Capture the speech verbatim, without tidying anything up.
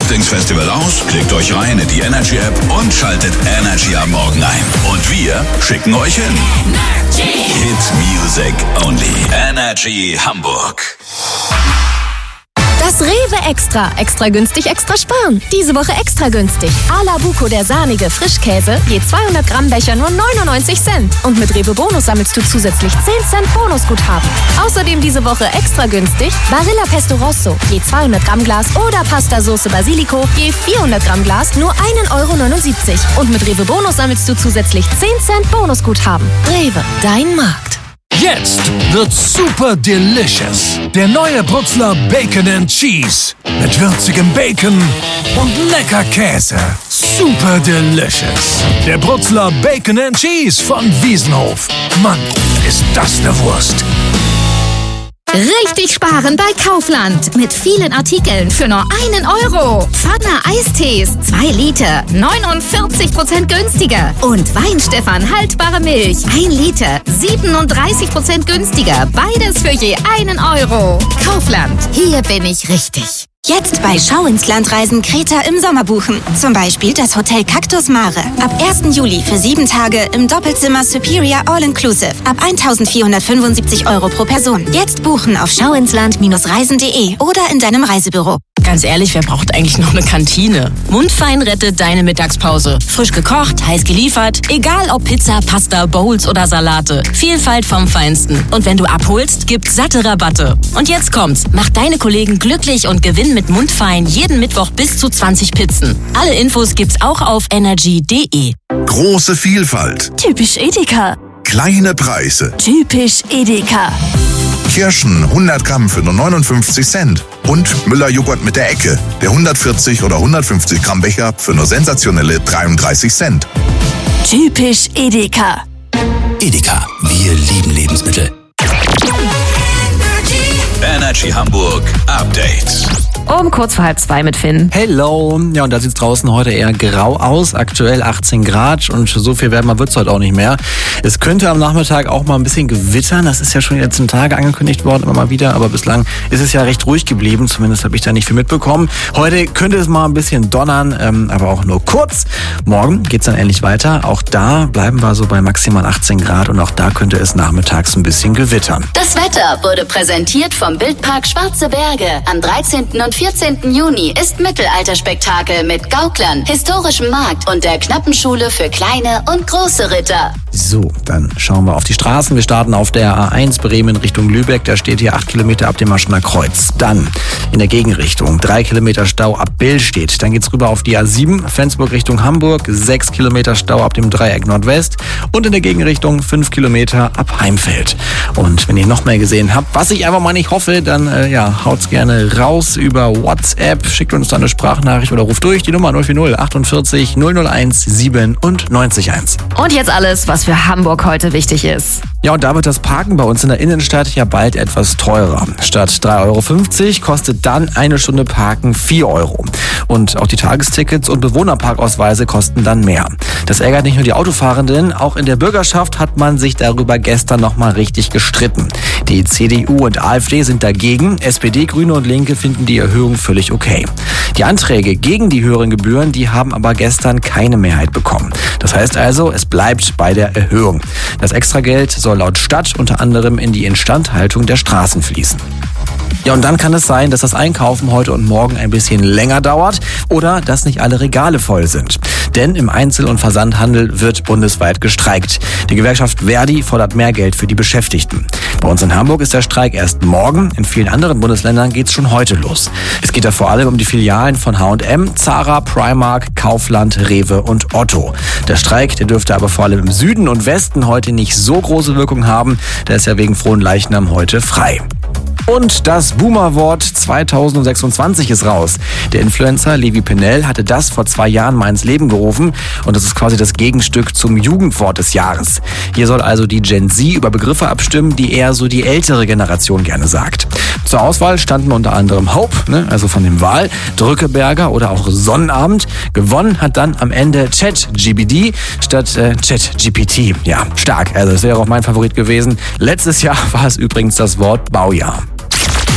Lieblingsfestival aus? Klickt euch rein in die Energy App und schaltet Energy am Morgen ein. Und wir schicken euch hin. Energy. Hit Music Only. Energy Hamburg. Das Rewe Extra. Extra günstig, extra sparen. Diese Woche extra günstig. A-la Buco, der sahnige Frischkäse. Je zweihundert Gramm Becher nur neunundneunzig Cent. Und mit Rewe Bonus sammelst du zusätzlich zehn Cent Bonusguthaben. Außerdem diese Woche extra günstig. Barilla Pesto Rosso. Je zweihundert Gramm Glas oder Pasta Soße Basilico. Je vierhundert Gramm Glas nur ein Euro neunundsiebzig. Und mit Rewe Bonus sammelst du zusätzlich zehn Cent Bonusguthaben. Rewe, dein Markt. Jetzt wird's super delicious. Der neue Brutzler Bacon and Cheese. Mit würzigem Bacon und lecker Käse. Super delicious. Der Brutzler Bacon and Cheese von Wiesenhof. Mann, ist das eine Wurst. Richtig sparen bei Kaufland. Mit vielen Artikeln für nur einen Euro. Pfanner Eistees, zwei Liter, neunundvierzig Prozent günstiger. Und Weinstefan haltbare Milch, ein Liter, siebenunddreißig Prozent günstiger. Beides für je einen Euro. Kaufland, hier bin ich richtig. Jetzt bei Schau ins Land Reisen Kreta im Sommer buchen. Zum Beispiel das Hotel Cactus Mare. Ab ersten Juli für sieben Tage im Doppelzimmer Superior All-Inclusive. Ab eintausendvierhundertfünfundsiebzig Euro pro Person. Jetzt buchen auf schauinsland Reisen punkt de oder in deinem Reisebüro. Ganz ehrlich, wer braucht eigentlich noch eine Kantine? Mundfein rettet deine Mittagspause. Frisch gekocht, heiß geliefert. Egal ob Pizza, Pasta, Bowls oder Salate. Vielfalt vom Feinsten. Und wenn du abholst, gibt's satte Rabatte. Und jetzt kommt's. Mach deine Kollegen glücklich und gewinn mit Mundfein jeden Mittwoch bis zu zwanzig Pizzen. Alle Infos gibt's auch auf energy punkt de. Große Vielfalt. Typisch Edeka. Kleine Preise. Typisch Edeka. Kirschen hundert Gramm für nur neunundfünfzig Cent. Und Müller-Joghurt mit der Ecke. Der hundertvierzig oder hundertfünfzig Gramm Becher für nur sensationelle dreiunddreißig Cent. Typisch Edeka. Edeka, wir lieben Lebensmittel. Energy Hamburg Update. Um kurz vor halb zwei mit Finn. Hello. Ja, und da sieht es draußen heute eher grau aus. Aktuell achtzehn Grad und so viel wärmer wird es heute auch nicht mehr. Es könnte am Nachmittag auch mal ein bisschen gewittern. Das ist ja schon die letzten Tage angekündigt worden, immer mal wieder. Aber bislang ist es ja recht ruhig geblieben. Zumindest habe ich da nicht viel mitbekommen. Heute könnte es mal ein bisschen donnern, ähm, aber auch nur kurz. Morgen geht es dann ähnlich weiter. Auch da bleiben wir so bei maximal achtzehn Grad und auch da könnte es nachmittags ein bisschen gewittern. Das Wetter wurde präsentiert vom Wildpark Schwarze Berge. Am dreizehnten und vierzehnten Juni ist Mittelalterspektakel mit Gauklern, historischem Markt und der Knappenschule für kleine und große Ritter. So, dann schauen wir auf die Straßen. Wir starten auf der A eins Bremen Richtung Lübeck. Da steht hier acht Kilometer ab dem Maschener Kreuz. Dann in der Gegenrichtung drei Kilometer Stau ab Billstedt. Dann geht's rüber auf die A sieben Flensburg Richtung Hamburg. sechs Kilometer Stau ab dem Dreieck Nordwest. Und in der Gegenrichtung fünf Kilometer ab Heimfeld. Und wenn ihr noch mehr gesehen habt, was ich einfach mal nicht hoffe, dann äh, ja, haut's gerne raus über WhatsApp. Schickt uns dann eine Sprachnachricht oder ruft durch die Nummer null vier null achtundvierzig null null eins siebenundneunzig eins. Und jetzt alles, was für Hamburg heute wichtig ist. Ja, und da wird das Parken bei uns in der Innenstadt ja bald etwas teurer. Statt drei Euro fünfzig kostet dann eine Stunde Parken vier Euro. Und auch die Tagestickets und Bewohnerparkausweise kosten dann mehr. Das ärgert nicht nur die Autofahrenden, auch in der Bürgerschaft hat man sich darüber gestern nochmal richtig gestritten. Die C D U und AfD sind dagegen, S P D, Grüne und Linke finden die Erhöhung völlig okay. Die Anträge gegen die höheren Gebühren, die haben aber gestern keine Mehrheit bekommen. Das heißt also, es bleibt bei der Erhöhung. Das Extrageld soll laut Stadt unter anderem in die Instandhaltung der Straßen fließen. Ja, und dann kann es sein, dass das Einkaufen heute und morgen ein bisschen länger dauert oder dass nicht alle Regale voll sind. Denn im Einzel- und Versandhandel wird bundesweit gestreikt. Die Gewerkschaft Verdi fordert mehr Geld für die Beschäftigten. Bei uns in Hamburg ist der Streik erst morgen. In vielen anderen Bundesländern geht es schon heute los. Es geht da vor allem um die Filialen von H und M, Zara, Primark, Kaufland, Rewe und Otto. Der Streik, der dürfte aber vor allem im Süden und Westen heute nicht so große Wirkung haben. Der ist ja wegen Fronleichnam heute frei. Und das Boomer-Wort zweitausendsechsundzwanzig ist raus. Der Influencer Levi Pennell hatte das vor zwei Jahren mal ins Leben gerufen und das ist quasi das Gegenstück zum Jugendwort des Jahres. Hier soll also die Gen Z über Begriffe abstimmen, die eher so die ältere Generation gerne sagt. Zur Auswahl standen unter anderem Hope, ne, also von dem Wal, Drückeberger oder auch Sonnenabend. Gewonnen hat dann am Ende ChatGPT statt äh, ChatGPT. Ja, stark. Also das wäre auch mein Favorit gewesen. Letztes Jahr war es übrigens das Wort Baujahr.